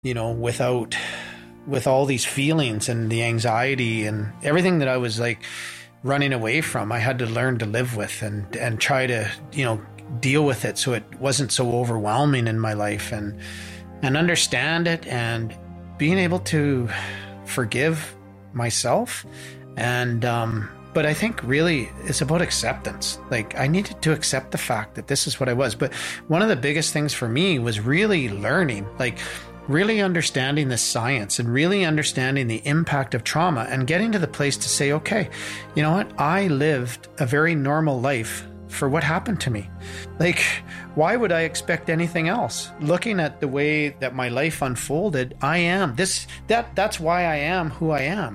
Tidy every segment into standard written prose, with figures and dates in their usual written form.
with all these feelings and the anxiety and everything that I was like running away from. I had to learn to live with and try to, deal with it so it wasn't so overwhelming in my life, and understand it, and being able to forgive myself. And but I think really it's about acceptance. Like, I needed to accept the fact that this is what I was. But one of the biggest things for me was really learning, like really understanding the science and really understanding the impact of trauma, and getting to the place to say, okay, you know what? I lived a very normal life for what happened to me. Like, why would I expect anything else? Looking at the way that my life unfolded, that's why I am who I am.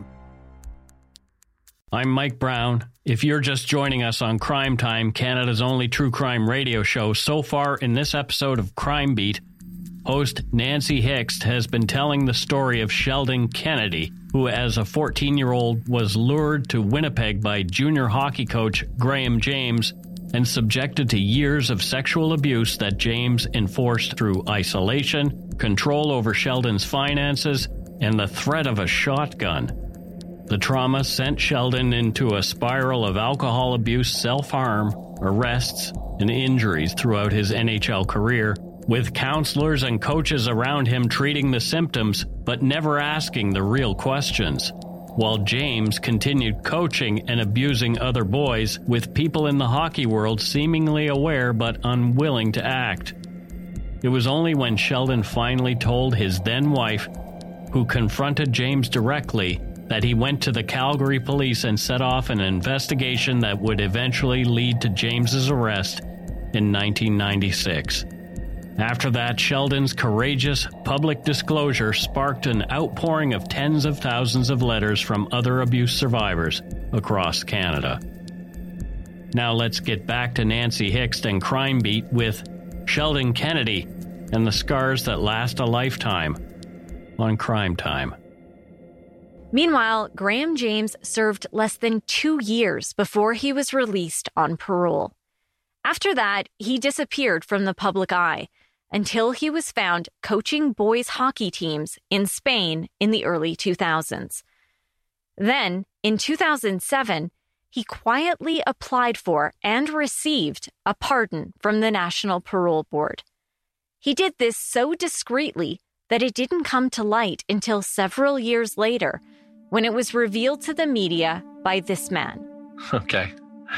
I'm Mike Brown. If you're just joining us on Crime Time, Canada's only true crime radio show, so far in this episode of Crime Beat, host Nancy Hixt has been telling the story of Sheldon Kennedy, who as a 14-year-old was lured to Winnipeg by junior hockey coach Graham James and subjected to years of sexual abuse that James enforced through isolation, control over Sheldon's finances, and the threat of a shotgun. The trauma sent Sheldon into a spiral of alcohol abuse, self-harm, arrests, and injuries throughout his NHL career, with counselors and coaches around him treating the symptoms but never asking the real questions, while James continued coaching and abusing other boys, with people in the hockey world seemingly aware but unwilling to act. It was only when Sheldon finally told his then-wife, who confronted James directly, that he went to the Calgary police and set off an investigation that would eventually lead to James's arrest in 1996. After that, Sheldon's courageous public disclosure sparked an outpouring of tens of thousands of letters from other abuse survivors across Canada. Now let's get back to Nancy Hixt and Crime Beat with Sheldon Kennedy and the scars that last a lifetime on Crime Time. Meanwhile, Graham James served less than 2 years before he was released on parole. After that, he disappeared from the public eye until he was found coaching boys' hockey teams in Spain in the early 2000s. Then, in 2007, he quietly applied for and received a pardon from the National Parole Board. He did this so discreetly that it didn't come to light until several years later, when it was revealed to the media by this man. Okay.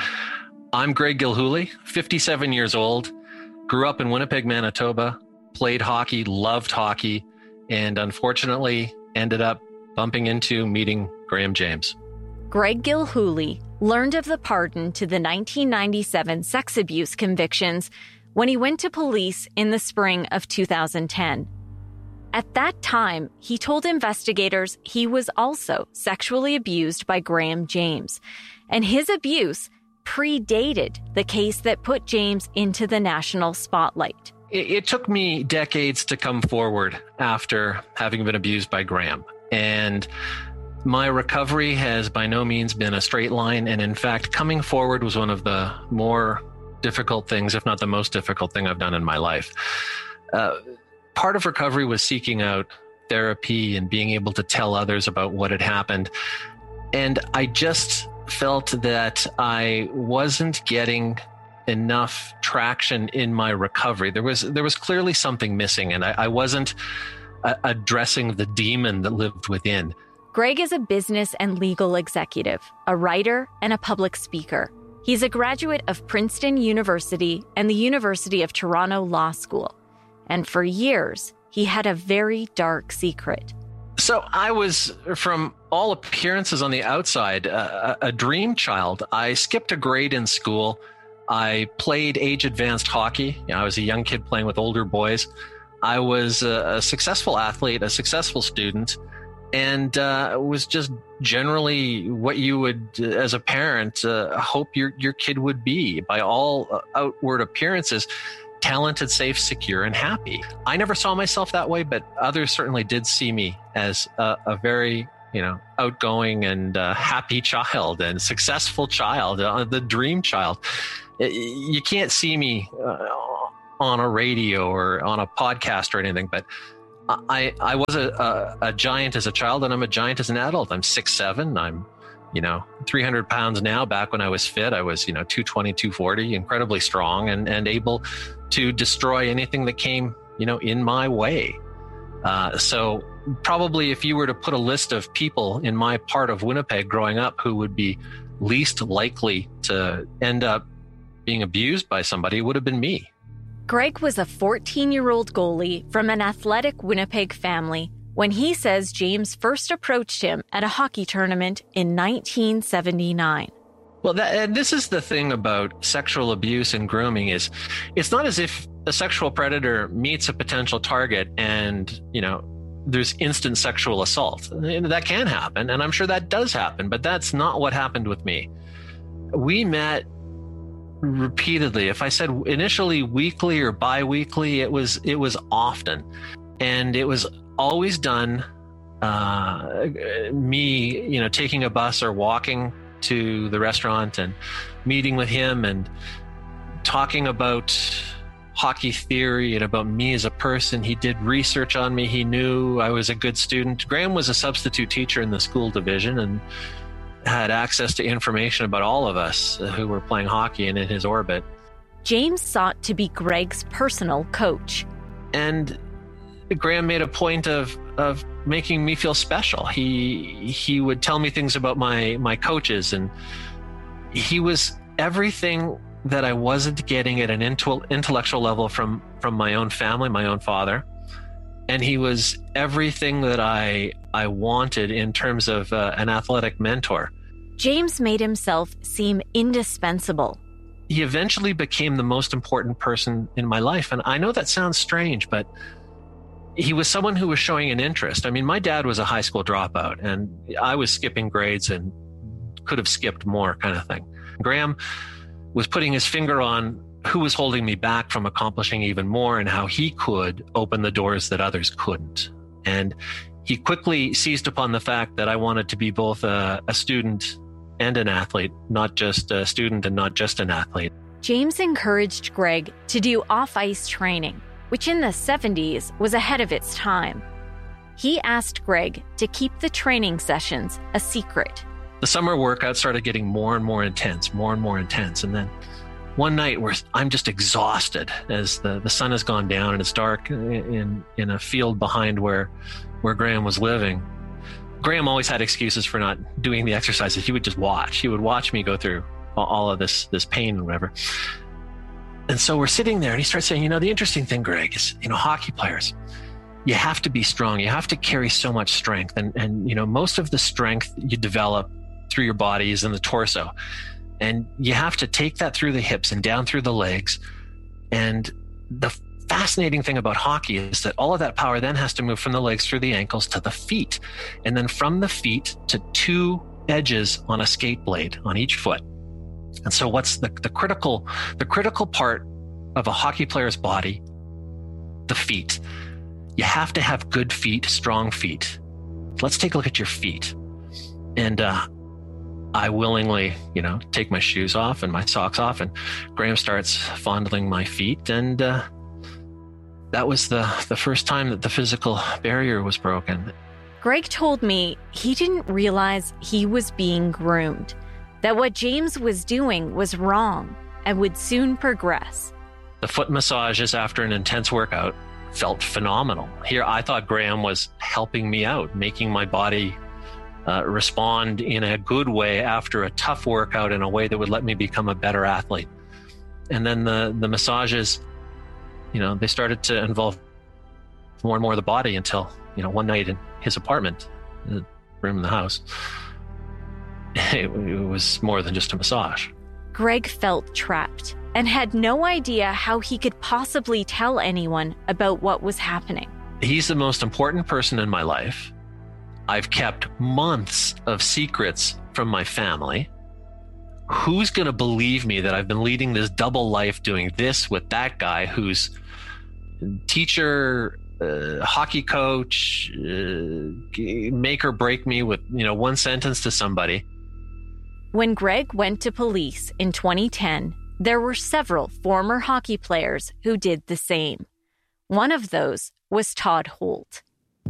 I'm Greg Gilhooly, 57 years old, grew up in Winnipeg, Manitoba, played hockey, loved hockey, and unfortunately ended up bumping into meeting Graham James. Greg Gilhooly learned of the pardon to the 1997 sex abuse convictions when he went to police in the spring of 2010. At that time, he told investigators he was also sexually abused by Graham James, and his abuse predated the case that put James into the national spotlight. It took me decades to come forward after having been abused by Graham. And my recovery has by no means been a straight line. And in fact, coming forward was one of the more difficult things, if not the most difficult thing I've done in my life. Part of recovery was seeking out therapy and being able to tell others about what had happened. And I just felt that I wasn't getting enough traction in my recovery. There was clearly something missing, and I wasn't addressing the demon that lived within. Greg is a business and legal executive, a writer, and a public speaker. He's a graduate of Princeton University and the University of Toronto Law School. And for years, he had a very dark secret. So I was, from all appearances on the outside, a dream child. I skipped a grade in school. I played age-advanced hockey. I was a young kid playing with older boys. I was a successful athlete, a successful student, and was just generally what you would, as a parent, hope your kid would be by all outward appearances. Talented, safe, secure, and happy. I never saw myself that way, but others certainly did see me as a very, outgoing and happy child and successful child, the dream child. You can't see me on a radio or on a podcast or anything, but I was a giant as a child, and I'm a giant as an adult. I'm 6'7". I'm 300 pounds now. Back when I was fit, I was 220, 240, incredibly strong and able to destroy anything that came in my way. So probably if you were to put a list of people in my part of Winnipeg growing up who would be least likely to end up being abused by somebody, it would have been me. Greg was a 14-year-old goalie from an athletic Winnipeg family when he says James first approached him at a hockey tournament in 1979. Well, and this is the thing about sexual abuse and grooming is it's not as if a sexual predator meets a potential target and, there's instant sexual assault. That can happen, and I'm sure that does happen, but that's not what happened with me. We met repeatedly. If I said initially weekly or bi-weekly, it was often. And it was always done me, taking a bus or walking to the restaurant and meeting with him and talking about hockey theory and about me as a person. He did research on me. He knew I was a good student. Graham was a substitute teacher in the school division and had access to information about all of us who were playing hockey and in his orbit. James sought to be Greg's personal coach. And Graham made a point of making me feel special. He would tell me things about my coaches, and he was everything that I wasn't getting at an intellectual level from my own family, my own father. And he was everything that I wanted in terms of an athletic mentor. James made himself seem indispensable. He eventually became the most important person in my life. And I know that sounds strange, but he was someone who was showing an interest. I mean, my dad was a high school dropout, and I was skipping grades and could have skipped more, kind of thing. Graham was putting his finger on who was holding me back from accomplishing even more and how he could open the doors that others couldn't. And he quickly seized upon the fact that I wanted to be both a student and an athlete, not just a student and not just an athlete. James encouraged Greg to do off-ice training, which in the 70s was ahead of its time. He asked Greg to keep the training sessions a secret. The summer workout started getting more and more intense. And then one night where I'm just exhausted as the sun has gone down and it's dark in a field behind where Graham was living. Graham always had excuses for not doing the exercises. He would just watch. He would watch me go through all of this pain and whatever. And so we're sitting there and he starts saying, the interesting thing, Greg, is, hockey players, you have to be strong. You have to carry so much strength. And most of the strength you develop through your body is in the torso. And you have to take that through the hips and down through the legs. And the fascinating thing about hockey is that all of that power then has to move from the legs through the ankles to the feet. And then from the feet to two edges on a skate blade on each foot. And so what's the critical part of a hockey player's body? The feet. You have to have good feet, strong feet. Let's take a look at your feet. And I willingly, take my shoes off and my socks off, and Graham starts fondling my feet. And that was the first time that the physical barrier was broken. Greg told me he didn't realize he was being groomed, that what James was doing was wrong and would soon progress. The foot massages after an intense workout felt phenomenal. Here, I thought Graham was helping me out, making my body respond in a good way after a tough workout in a way that would let me become a better athlete. And then the massages, they started to involve more and more of the body until, one night in his apartment, the room in the house, it was more than just a massage. Greg felt trapped and had no idea how he could possibly tell anyone about what was happening. He's the most important person in my life. I've kept months of secrets from my family. Who's going to believe me that I've been leading this double life doing this with that guy who's teacher, hockey coach, make or break me with, one sentence to somebody. When Greg went to police in 2010, there were several former hockey players who did the same. One of those was Todd Holt.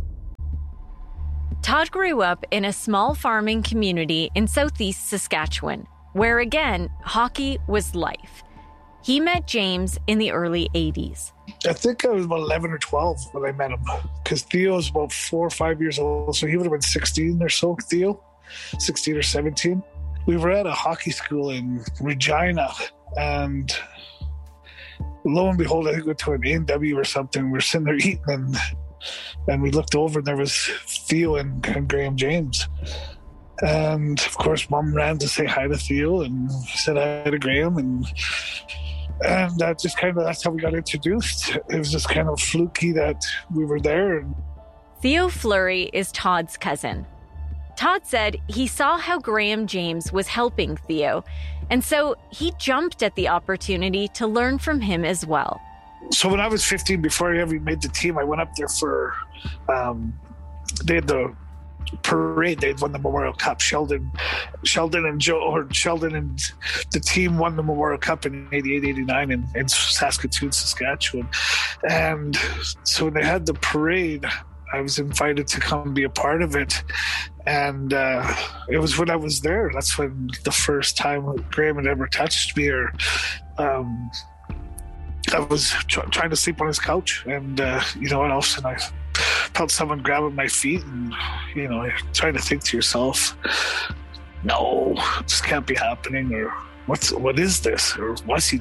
Todd grew up in a small farming community in southeast Saskatchewan, where again, hockey was life. He met James in the early 80s. I think I was about 11 or 12 when I met him, because Theo was about 4 or 5 years old, so he would have been 16 or so, Theo, 16 or 17. We were at a hockey school in Regina, and lo and behold, I think we went to an A&W or something. We were sitting there eating, and we looked over, and there was Theo and Graham James. And, of course, Mom ran to say hi to Theo and said hi to Graham, and that just kind of, that's how we got introduced. It was just kind of fluky that we were there. Theo Fleury is Todd's cousin. Todd said he saw how Graham James was helping Theo, and so he jumped at the opportunity to learn from him as well. So when I was 15, before I ever made the team, I went up there for, they had the parade. They'd won the Memorial Cup. Sheldon and the team won the Memorial Cup in 88, 89 in Saskatoon, Saskatchewan. And so when they had the parade, I was invited to come be a part of it. And it was when I was there. That's when the first time Graham had ever touched me, or I was trying to sleep on his couch. And, all of a sudden I felt someone grabbing my feet, and, trying to think to yourself, no, this can't be happening, or what is this? Or what's he